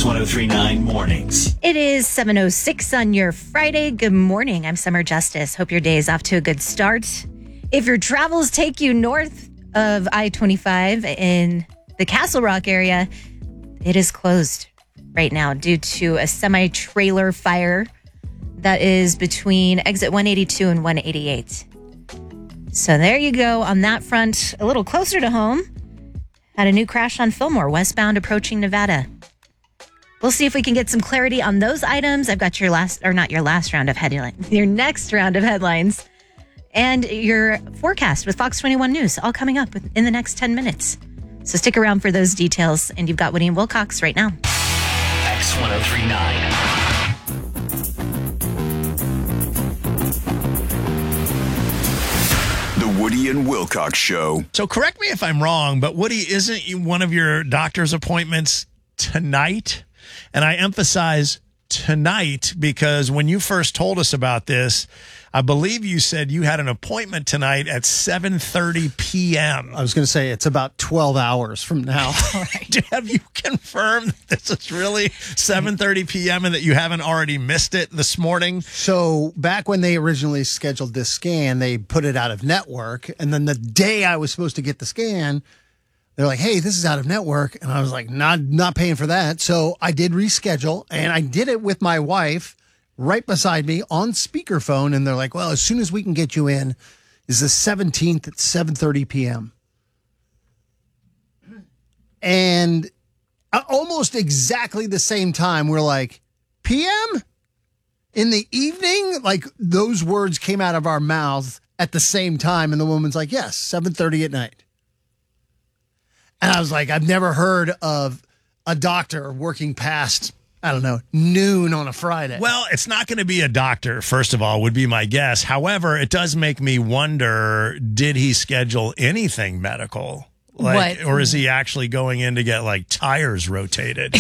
X1039 Mornings. It is 7:06 on your Friday. Good morning. I'm Summer Justice. Hope your day is off to a good start. If your travels take you north of I-25 in the Castle Rock area, it is closed right now due to a semi-trailer fire that is between exit 182 and 188. So there you go on that front. A little closer to home, had a new crash on Fillmore, westbound approaching Nevada. We'll see if we can get some clarity on those items. I've got your next round of headlines, and your forecast with Fox 21 News all coming up in the next 10 minutes. So stick around for those details. And you've got Woody and Wilcox right now. X1039. The Woody and Wilcox Show. So correct me if I'm wrong, but Woody, isn't one of your doctor's appointments tonight? And I emphasize tonight because when you first told us about this, I believe you said you had an appointment tonight at 7:30 p.m. I was going to say it's about 12 hours from now. Have you confirmed that this is really 7:30 p.m. and that you haven't already missed it this morning? So back when they originally scheduled this scan, they put it out of network. And then the day I was supposed to get the scan, they're like, hey, this is out of network. And I was like, not paying for that. So I did reschedule, and I did it with my wife right beside me on speakerphone. And they're like, well, as soon as we can get you in is the 17th at 7:30 p.m. And almost exactly the same time, we're like, p.m.? In the evening? Like, those words came out of our mouths at the same time. And the woman's like, yes, 7:30 at night. And I was like, I've never heard of a doctor working past, I don't know, noon on a Friday. Well, it's not going to be a doctor, first of all, would be my guess. However, it does make me wonder, did he schedule anything medical? Or is he actually going in to get, like, tires rotated?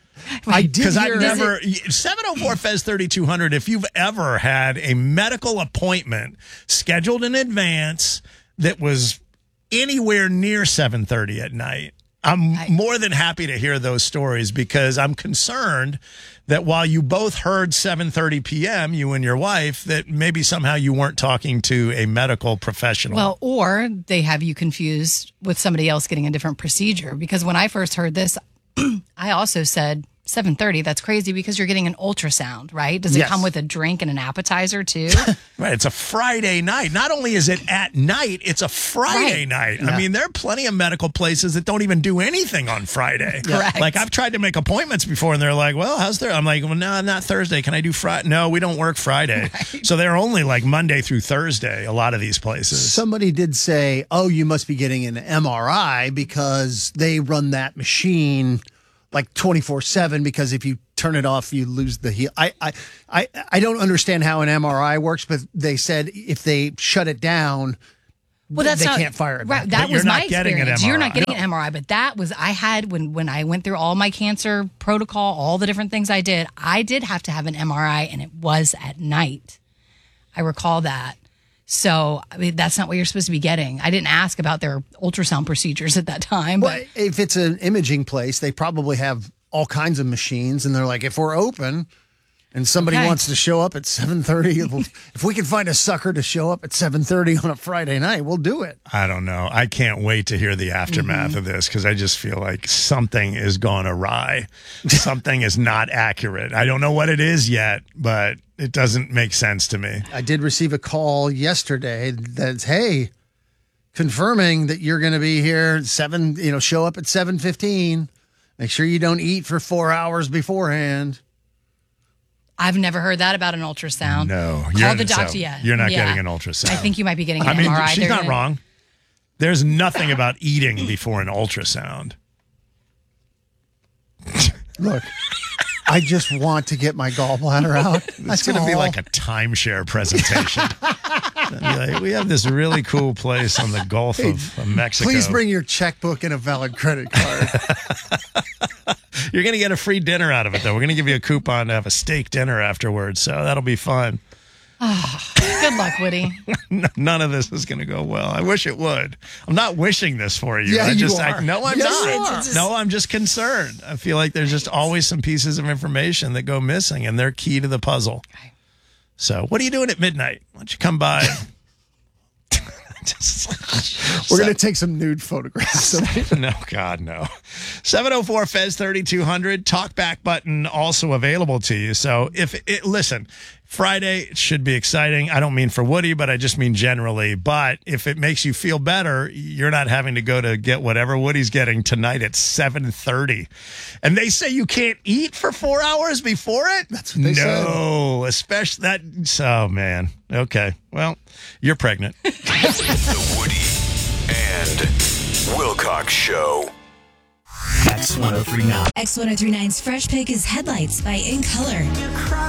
I did Because I've hear never, 704 Fez 3200, if you've ever had a medical appointment scheduled in advance that was anywhere near 7:30 at night, I'm more than happy to hear those stories, because I'm concerned that while you both heard 7:30 p.m., you and your wife, that maybe somehow you weren't talking to a medical professional. Well, or they have you confused with somebody else getting a different procedure. Because when I first heard this, I also said 7:30. That's crazy because you're getting an ultrasound, right? Does it Yes. come with a drink and an appetizer too? Right, it's a Friday night. Not only is it at night, it's a Friday night. Yeah. I mean, there are plenty of medical places that don't even do anything on Friday. Correct. Like, I've tried to make appointments before, and they're like, well, how's there? I'm like, well, no, not Thursday. Can I do Friday? No, we don't work Friday. Right. So they're only like Monday through Thursday, a lot of these places. Somebody did say, oh, you must be getting an MRI because they run that machine like 24/7, because if you turn it off, you lose the heat. I don't understand how an MRI works, but they said if they shut it down, Well, that's they not, can't fire it right, back. that But you're was my not getting an experience. You're not MRI. getting an MRI, but that was, I had, when I went through all my cancer protocol, all the different things I did have to have an MRI, and it was at night. I recall that. So, I mean, that's not what you're supposed to be getting. I didn't ask about their ultrasound procedures at that time. Well, But if it's an imaging place, they probably have all kinds of machines, and they're like, if we're open and somebody Okay. wants to show up at 7:30, if we can find a sucker to show up at 7:30 on a Friday night, we'll do it. I don't know. I can't wait to hear the aftermath of this, because I just feel like something is gone awry. Something is not accurate. I don't know what it is yet, but it doesn't make sense to me. I did receive a call yesterday that's, hey, confirming that you're going to be here at 7, show up at 7:15. Make sure you don't eat for 4 hours beforehand. I've never heard that about an ultrasound. No. Call the doctor. Yeah. You're not Yeah. getting an ultrasound. I think you might be getting an I mean, MRI. she's They're not gonna- wrong. There's nothing about eating before an ultrasound. Look, I just want to get my gallbladder out. It's going to be like a timeshare presentation. Be like, we have this really cool place on the Gulf of Mexico. Please bring your checkbook and a valid credit card. You're going to get a free dinner out of it, though. We're going to give you a coupon to have a steak dinner afterwards, so that'll be fun. Good luck, Woody. None of this is going to go well. I wish it would. I'm not wishing this for you. Yeah, you are. No, I'm Yes, not. No, I'm just concerned. I feel like there's just always some pieces of information that go missing, and they're key to the puzzle. Okay. So, what are you doing at midnight? Why don't you come by? We're going to take some nude photographs. No, God, no. 704 Fez 3200 talkback button also available to you. So listen, Friday should be exciting. I don't mean for Woody, but I just mean generally. But if it makes you feel better, you're not having to go to get whatever Woody's getting tonight at 7:30. And they say you can't eat for 4 hours before it? That's what they said. No, especially that. Oh, man. Okay. Well, you're pregnant. The Woody and Wilcox Show. X1039. X1039's Fresh Pick is headlights by In Color.